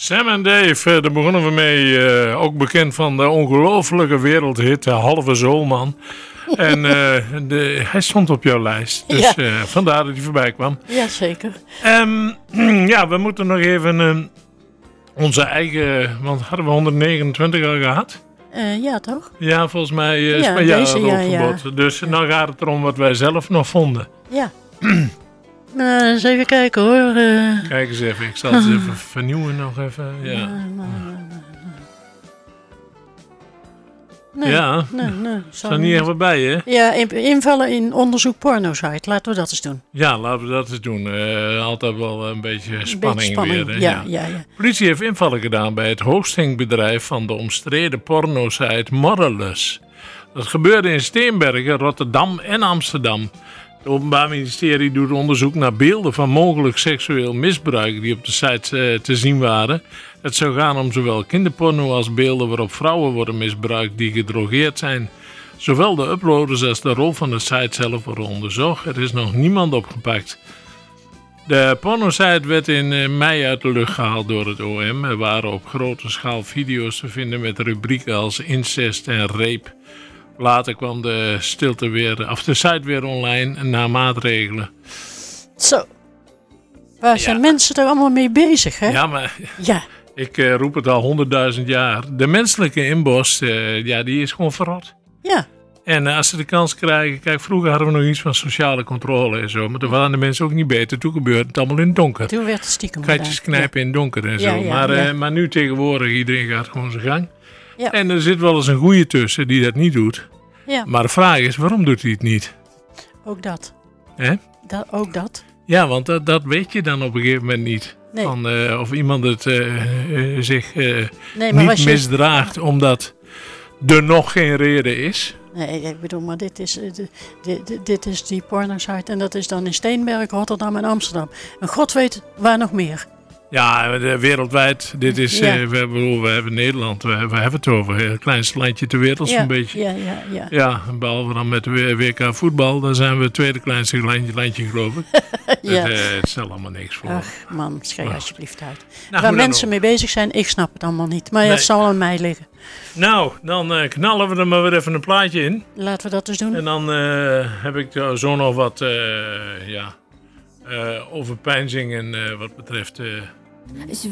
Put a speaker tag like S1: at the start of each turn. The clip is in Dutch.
S1: Sam en Dave, daar begonnen we mee. Ook bekend van de ongelofelijke wereldhit Halve Zoolman. En hij stond op jouw lijst. Dus vandaar dat hij voorbij kwam.
S2: Ja, zeker.
S1: We moeten nog even onze eigen... Want hadden we 129 al gehad?
S2: Ja, toch?
S1: Ja, volgens mij
S2: rookverbod.
S1: Ja. Dus dan gaat het erom wat wij zelf nog vonden.
S2: Ja. Eens even kijken hoor.
S1: Kijk eens even. Ik zal het even vernieuwen nog even. Ja.
S2: Nee.
S1: Staat niet even bij, hè?
S2: Ja, invullen in onderzoek pornosite. Laten we dat eens doen.
S1: Ja, laten we dat eens doen. Altijd wel een beetje spanning weer. Hè?
S2: Ja.
S1: Politie heeft invallen gedaan bij het hostingbedrijf van de omstreden pornosite Moralus. Dat gebeurde in Steenbergen, Rotterdam en Amsterdam. Het Openbaar Ministerie doet onderzoek naar beelden van mogelijk seksueel misbruik die op de site te zien waren. Het zou gaan om zowel kinderporno als beelden waarop vrouwen worden misbruikt die gedrogeerd zijn. Zowel de uploaders als de rol van de site zelf worden onderzocht. Er is nog niemand opgepakt. De pornosite werd in mei uit de lucht gehaald door het OM. Er waren op grote schaal video's te vinden met rubrieken als incest en rape. Later kwam de site weer online na maatregelen.
S2: Zo. Waar zijn mensen er allemaal mee bezig, hè?
S1: Ja, maar
S2: ja.
S1: Ik roep het al 100.000 jaar. De menselijke inborst, die is gewoon verrot.
S2: Ja.
S1: En als ze de kans krijgen... Kijk, vroeger hadden we nog iets van sociale controle en zo. Maar toen waren de mensen ook niet beter. Toen gebeurde het allemaal in het donker.
S2: Toen werd het stiekem
S1: Katjes knijpen in het donker en zo. Maar nu tegenwoordig, iedereen gaat gewoon zijn gang. Ja. En er zit wel eens een goeie tussen die dat niet doet. Ja. Maar de vraag is, waarom doet hij het niet?
S2: Ook dat.
S1: Hè?
S2: Ook dat.
S1: Ja, want dat weet je dan op een gegeven moment niet. Nee. Van, of iemand het zich niet misdraagt omdat er nog geen reden is.
S2: Nee, ik bedoel, maar dit is die pornosite en dat is dan in Steenberg, Rotterdam en Amsterdam. En God weet waar nog meer.
S1: Ja, wereldwijd. Dit is, we hebben Nederland, we hebben het over het kleinste landje ter wereld zo'n beetje. Ja, behalve dan met de WK voetbal, dan zijn we het tweede kleinste landje geloof ik. Het stelt allemaal niks voor.
S2: Ach man, schei alsjeblieft uit. Waar mensen mee bezig zijn, ik snap het allemaal niet. Maar het zal aan mij liggen.
S1: Nou, dan knallen we er maar weer even een plaatje in.
S2: Laten we dat dus doen.
S1: En dan heb ik zo nog wat overpeinzing en wat betreft...